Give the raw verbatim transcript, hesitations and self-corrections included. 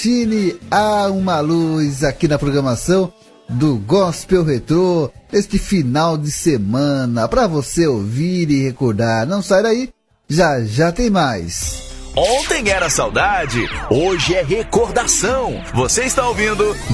Martini, há uma luz aqui na programação do Gospel Retrô, este final de semana, para você ouvir e recordar. Não sai daí, já já tem mais. Ontem era saudade, hoje é recordação. Você está ouvindo